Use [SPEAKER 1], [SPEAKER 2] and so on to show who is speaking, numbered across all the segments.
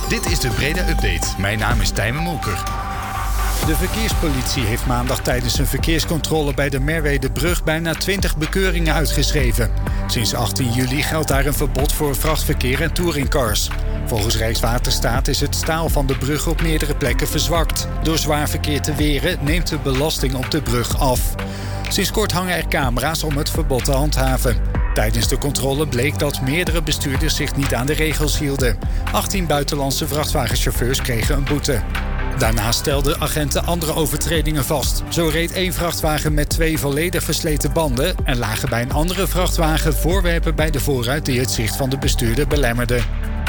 [SPEAKER 1] Dit is de Breda Update. Mijn naam is Tijmen Molker.
[SPEAKER 2] De verkeerspolitie heeft maandag tijdens een verkeerscontrole bij de Merwedebrug bijna 20 bekeuringen uitgeschreven. Sinds 18 juli geldt daar een verbod voor vrachtverkeer en touringcars. Volgens Rijkswaterstaat is het staal van de brug op meerdere plekken verzwakt. Door zwaar verkeer te weren neemt de belasting op de brug af. Sinds kort hangen er camera's om het verbod te handhaven. Tijdens de controle bleek dat meerdere bestuurders zich niet aan de regels hielden. 18 buitenlandse vrachtwagenchauffeurs kregen een boete. Daarnaast stelden agenten andere overtredingen vast. Zo reed 1 vrachtwagen met 2 volledig versleten banden en lagen bij een andere vrachtwagen voorwerpen bij de voorruit die het zicht van de bestuurder belemmerden.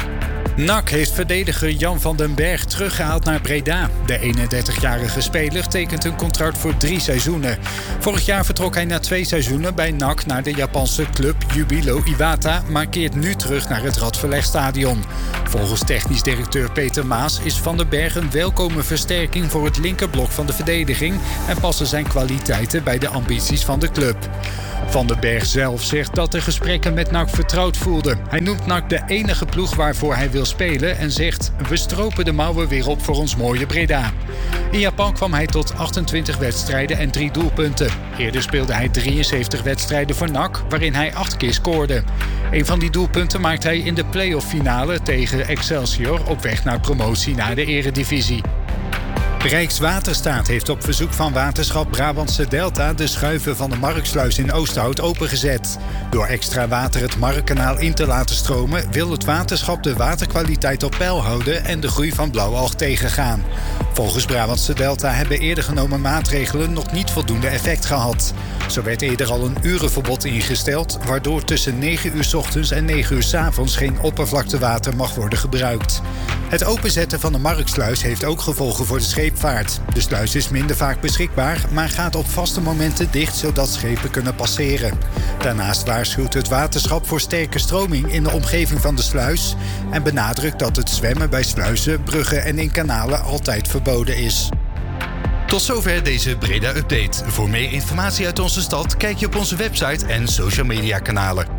[SPEAKER 2] NAC heeft verdediger Jan van den Berg teruggehaald naar Breda. De 31-jarige speler tekent een contract voor 3 seizoenen. Vorig jaar vertrok hij na 2 seizoenen bij NAC naar de Japanse club Jubilo Iwata, maar keert nu terug naar het Radverlegstadion. Volgens technisch directeur Peter Maas is Van den Berg een welkome versterking voor het linkerblok van de verdediging en passen zijn kwaliteiten bij de ambities van de club. Van den Berg zelf zegt dat de gesprekken met NAC vertrouwd voelden. Hij noemt NAC de enige ploeg waarvoor hij wil spelen en zegt: we stropen de mouwen weer op voor ons mooie Breda. In Japan kwam hij tot 28 wedstrijden en 3 doelpunten. Eerder speelde hij 73 wedstrijden voor NAC, waarin hij 8 keer scoorde. Een van die doelpunten maakte hij in de play-off finale tegen Excelsior op weg naar promotie naar de Eredivisie. Rijkswaterstaat heeft op verzoek van Waterschap Brabantse Delta de schuiven van de Marksluis in Oosthout opengezet. Door extra water het Markkanaal in te laten stromen wil het waterschap de waterkwaliteit op peil houden en de groei van blauwalg tegengaan. Volgens Brabantse Delta hebben eerder genomen maatregelen nog niet voldoende effect gehad. Zo werd eerder al een urenverbod ingesteld, waardoor tussen 9 uur 's ochtends en 9 uur 's avonds geen oppervlaktewater mag worden gebruikt. Het openzetten van de Marksluis heeft ook gevolgen voor de scheepvaart. De sluis is minder vaak beschikbaar, maar gaat op vaste momenten dicht zodat schepen kunnen passeren. Daarnaast waarschuwt het waterschap voor sterke stroming in de omgeving van de sluis en benadrukt dat het zwemmen bij sluizen, bruggen en in kanalen altijd verboden is.
[SPEAKER 1] Tot zover deze Breda Update. Voor meer informatie uit onze stad kijk je op onze website en social media kanalen.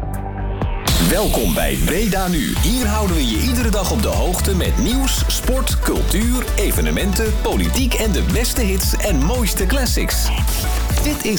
[SPEAKER 3] Welkom bij Breda Nu. Hier houden we je iedere dag op de hoogte met nieuws, sport, cultuur, evenementen, politiek en de beste hits en mooiste classics. Dit is